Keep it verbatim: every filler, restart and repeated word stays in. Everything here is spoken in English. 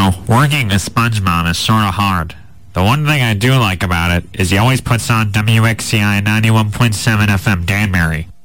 know, working a sponge mom is sort of hard. The one thing I do like about it is he always puts on W X C I ninety-one point seven F M Danbury.